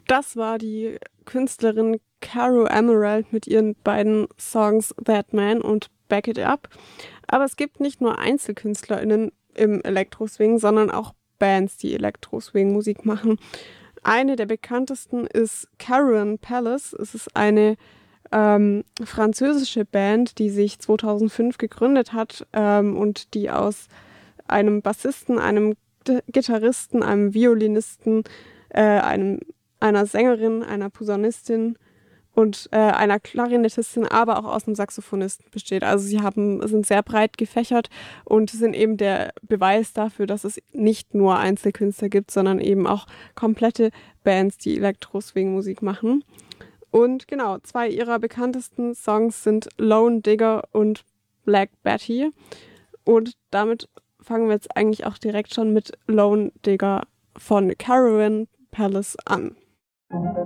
Das war die Künstlerin Caro Emerald mit ihren beiden Songs That Man und Back It Up. Aber es gibt nicht nur EinzelkünstlerInnen im Elektroswing, sondern auch Bands, die Elektroswing-Musik machen. Eine der bekanntesten ist Caravan Palace. Es ist eine französische Band, die sich 2005 gegründet hat und die aus einem Bassisten, einem Gitarristen, einem Violinisten, einer Sängerin, einer Posaunistin und einer Klarinettistin, aber auch aus einem Saxophonisten besteht. Also sind sehr breit gefächert und sind eben der Beweis dafür, dass es nicht nur Einzelkünstler gibt, sondern eben auch komplette Bands, die Elektro-Swing-Musik machen. Und genau, 2 ihrer bekanntesten Songs sind Lone Digger und Black Betty. Und damit fangen wir jetzt eigentlich auch direkt schon mit Lone Digger von Caravan Palace an.